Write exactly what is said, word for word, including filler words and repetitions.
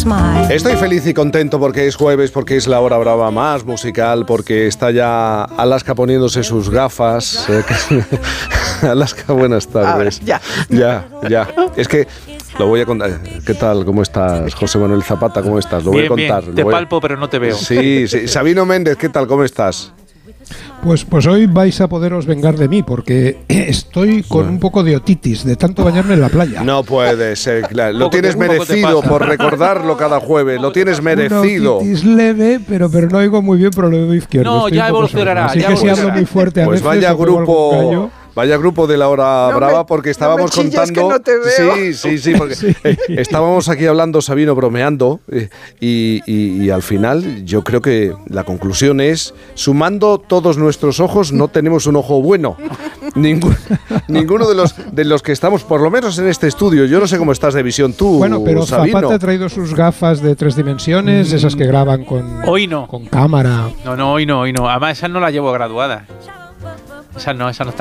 smile. Estoy feliz y contento porque es jueves, porque es la hora brava más musical, porque está ya Alaska poniéndose sus gafas. Alaska, buenas tardes. Ahora, ya. Ya, ya. Es que lo voy a contar. ¿Qué tal? ¿Cómo estás, José Manuel Zapata? ¿Cómo estás? Lo voy Bien, a contar. bien. Te voy a... palpo, pero no te veo. Sí, sí. Sabino Méndez, ¿qué tal? ¿Cómo estás? Pues, pues hoy vais a poderos vengar de mí porque estoy con un poco de otitis de tanto bañarme en la playa. No puede ser, claro. Lo Poco tienes te- poco te merecido pasa. por recordarlo cada jueves. Lo tienes Una merecido. otitis leve, pero, pero no oigo muy bien por el oído izquierdo. No, Estoy ya un poco evolucionará, sordo. Así ya que si hablo evolucionará. muy fuerte a Pues veces vaya o pego algún grupo, gallo. vaya grupo de la hora No brava, me- porque no estábamos me chilles, contando. que no te veo. Sí, sí, sí, porque eh, estábamos aquí hablando, Sabino, bromeando, eh, y, y- y al final yo creo que la conclusión es: sumando todos nuestros ojos, no tenemos un ojo bueno. Ningún- ninguno de los de los que estamos, por lo menos en este estudio. Yo no sé cómo estás de visión tú, Bueno, pero Sabino. Zapata ha traído sus gafas de tres dimensiones, esas que graban con, Hoy no. con cámara. No, no, hoy no, hoy no. Además, esas no las llevo graduadas. Esas no, esas no están